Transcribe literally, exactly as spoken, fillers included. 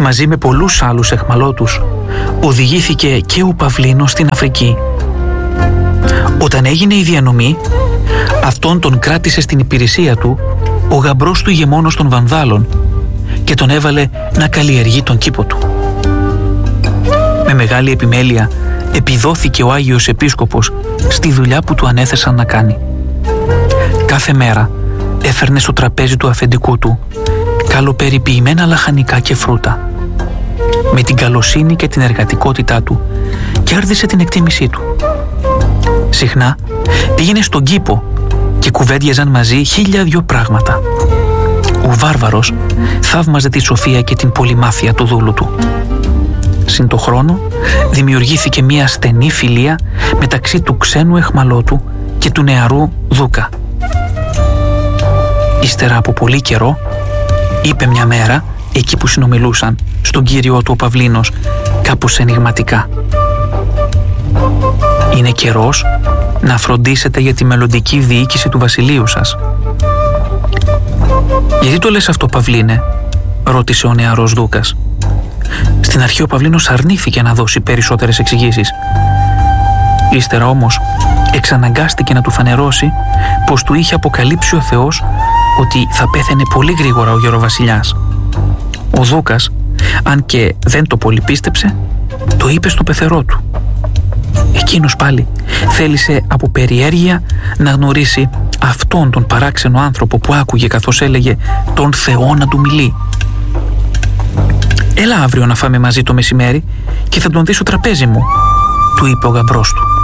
μαζί με πολλούς άλλους αιχμαλώτους, οδηγήθηκε και ο Παυλίνος στην Αφρική. Όταν έγινε η διανομή, αυτόν τον κράτησε στην υπηρεσία του ο γαμπρός του ηγεμόνος των Βανδάλων και τον έβαλε να καλλιεργεί τον κήπο του. Με μεγάλη επιμέλεια επιδόθηκε ο Άγιος Επίσκοπος στη δουλειά που του ανέθεσαν να κάνει. Κάθε μέρα έφερνε στο τραπέζι του αφεντικού του καλοπεριποιημένα λαχανικά και φρούτα. Με την καλοσύνη και την εργατικότητά του κέρδισε την εκτίμησή του. Συχνά πήγαινε στον κήπο και κουβέντιαζαν μαζί χίλια δυο πράγματα. Ο Βάρβαρος θαύμαζε τη σοφία και την πολυμάθεια του δούλου του. Συν το χρόνο δημιουργήθηκε μια στενή φιλία μεταξύ του ξένου αιχμαλώτου και του νεαρού Δούκα. Ύστερα από πολύ καιρό, είπε μια μέρα, εκεί που συνομιλούσαν, στον κύριό του ο Παυλίνος, κάπως ενιγματικά: «Είναι καιρός να φροντίσετε για τη μελλοντική διοίκηση του βασιλείου σας». «Γιατί το λες αυτό, Παυλίνε?» ρώτησε ο νεαρός Δούκας. Στην αρχή ο Παυλίνος αρνήθηκε να δώσει περισσότερες εξηγήσεις. Ύστερα όμως εξαναγκάστηκε να του φανερώσει πως του είχε αποκαλύψει ο Θεός ότι θα πέθαινε πολύ γρήγορα ο γεροβασιλιάς. Ο Δούκας, αν και δεν το πολύ πίστεψε, το είπε στο πεθερό του. Εκείνος πάλι θέλησε από περιέργεια να γνωρίσει αυτόν τον παράξενο άνθρωπο που άκουγε καθώς έλεγε τον Θεό να του μιλεί. «Έλα αύριο να φάμε μαζί το μεσημέρι και θα τον δεις στο τραπέζι μου», του είπε ο γαμπρός του.